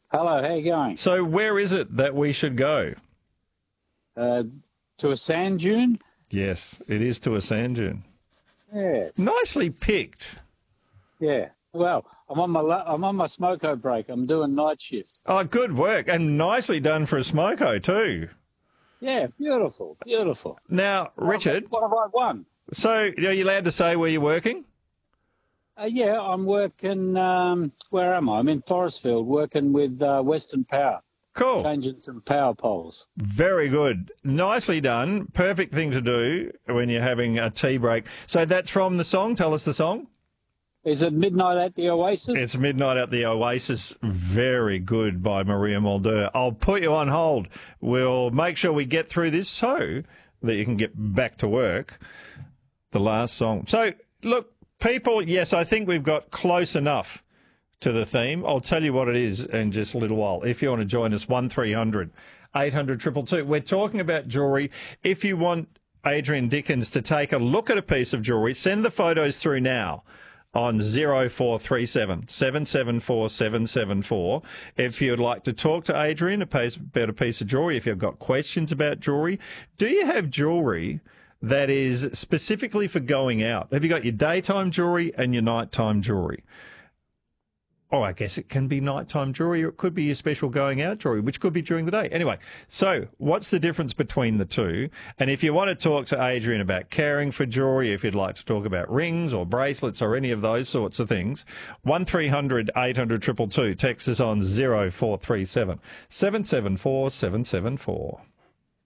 Hello, how you going? So where is it that we should go? Uh, to a sand dune? Yes, it is to a sand dune. Yes. Nicely picked. Yeah. Well, I'm on my smoko break. I'm doing night shift. Oh, good work. And nicely done for a smoko too. Yeah, beautiful, beautiful. Now, Richard, What have I won? so are you allowed to say where you're working? Yeah, I'm working. Where am I? I'm in Forestfield, working with Western Power, Cool. changing some power poles. Very good. Nicely done. Perfect thing to do when you're having a tea break. So that's from the song. Tell us the song. Is it Midnight at the Oasis? It's Midnight at the Oasis. Very good by Maria Mulder. I'll put you on hold. We'll make sure we get through this so that you can get back to work. The last song. So, look, people, yes, I think we've got close enough to the theme. I'll tell you what it is in just a little while. If you want to join us, 1300 800 222. We're talking about jewellery. If you want Adrian Dickens to take a look at a piece of jewellery, send the photos through now on 0437 774 774. If you'd like to talk to Adrian about a piece of jewellery, if you've got questions about jewellery, do you have jewellery that is specifically for going out? Have you got your daytime jewellery and your nighttime jewellery? Oh, I guess it can be nighttime jewellery, or it could be your special going out jewellery, which could be during the day. Anyway, so what's the difference between the two? And if you want to talk to Adrian about caring for jewellery, if you'd like to talk about rings or bracelets or any of those sorts of things, 1300 800 222. Text us on 0437 774 774.